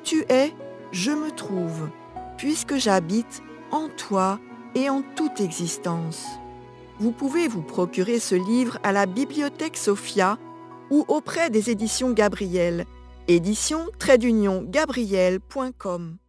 tu es, je me trouve, puisque j'habite en toi et en toute existence. Vous pouvez vous procurer ce livre à la Bibliothèque Sophia ou auprès des éditions Gabriel, éditions-gabriel.com.